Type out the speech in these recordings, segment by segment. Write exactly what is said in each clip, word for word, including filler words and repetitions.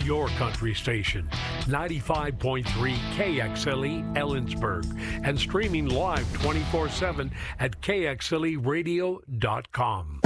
your country station, ninety-five point three K X L E Ellensburg, and streaming live twenty-four seven at K X L E radio dot com.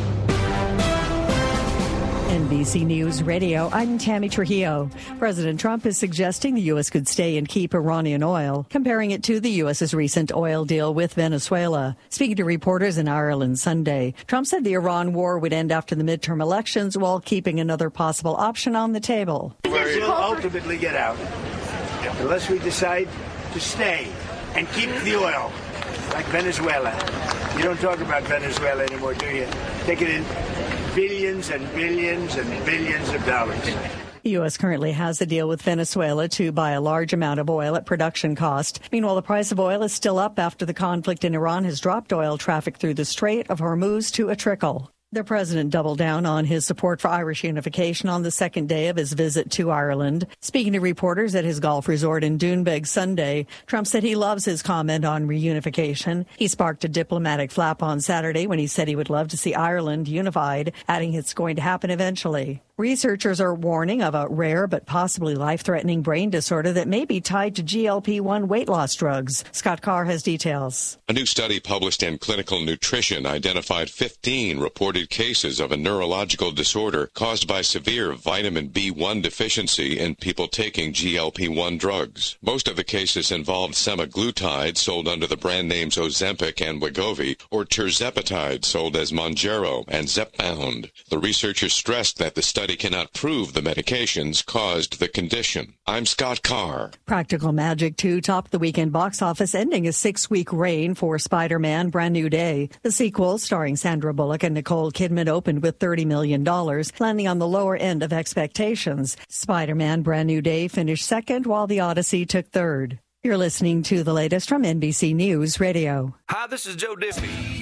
N B C News Radio, I'm Tammy Trujillo. President Trump is suggesting the U S could stay and keep Iranian oil, comparing it to the U S's recent oil deal with Venezuela. Speaking to reporters in Ireland Sunday, Trump said the Iran war would end after the midterm elections while keeping another possible option on the table. We'll ultimately get out unless we decide to stay and keep the oil, like Venezuela. You don't talk about Venezuela anymore, do you? Take it in. Billions and billions and billions of dollars. The U S currently has a deal with Venezuela to buy a large amount of oil at production cost. Meanwhile, the price of oil is still up after the conflict in Iran has dropped oil traffic through the Strait of Hormuz to a trickle. The president doubled down on his support for Irish unification on the second day of his visit to Ireland. Speaking to reporters at his golf resort in Doonbeg Sunday, Trump said he loves his comment on reunification. He sparked a diplomatic flap on Saturday when he said he would love to see Ireland unified, adding it's going to happen eventually. Researchers are warning of a rare but possibly life-threatening brain disorder that may be tied to G L P one weight loss drugs. Scott Carr has details. A new study published in Clinical Nutrition identified fifteen reported cases of a neurological disorder caused by severe vitamin B one deficiency in people taking G L P one drugs. Most of the cases involved semaglutide, sold under the brand names Ozempic and Wegovy, or tirzepatide, sold as Mounjaro and Zepbound. The researchers stressed that the study cannot prove the medications caused the condition. I'm Scott Carr. Practical Magic two topped the weekend box office, ending a six-week reign for Spider-Man Brand New Day. The sequel, starring Sandra Bullock and Nicole Kidman, opened with thirty million dollars, landing on the lower end of expectations. Spider-Man Brand New Day finished second, while The Odyssey took third. You're listening to the latest from N B C News Radio. Hi, this is Joe Diffie.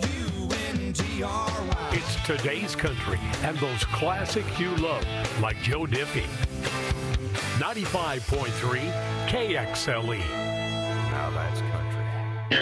It's today's country and those classics you love, like Joe Diffie. ninety-five point three K X L E. Now that's country.